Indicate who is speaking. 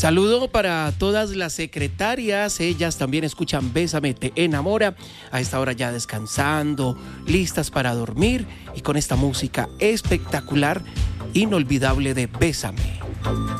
Speaker 1: Saludo para todas las secretarias, ellas también escuchan Bésame, te enamora, a esta hora ya descansando, listas para dormir y con esta música espectacular, inolvidable de Bésame.